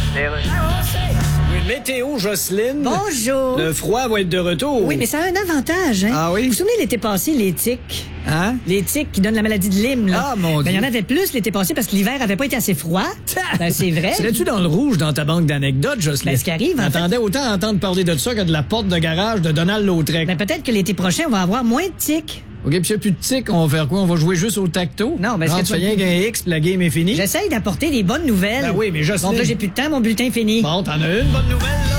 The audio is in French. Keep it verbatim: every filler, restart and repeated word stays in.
Une météo, Jocelyne. Bonjour. Le froid va être de retour. Oui, mais ça a un avantage, hein? Ah oui? Vous vous souvenez l'été passé, les tiques? Hein? Les tiques qui donnent la maladie de Lyme, là. Ah, mon Ben, il y Dieu. en avait plus l'été passé parce que l'hiver avait pas été assez froid. Ben, c'est vrai. Serais-tu dans le rouge dans ta banque d'anecdotes, Jocelyne? Ben, ce qui arrive, en fait- J'attendais autant entendre parler de ça que de la porte de garage de Donald Lautrec. Ben, peut-être que l'été prochain, on va avoir moins de tiques. OK, puis s'il n'y a plus de tic, on va faire quoi? On va jouer juste au tacto? Non, mais est-ce que tu tu fais vas- rien qu'un X, puis la game est finie? J'essaye d'apporter des bonnes nouvelles. Ben oui, mais Jocelyne- Bon, là, j'ai plus de temps, mon bulletin est fini. Bon, t'en as une bonne nouvelle, là?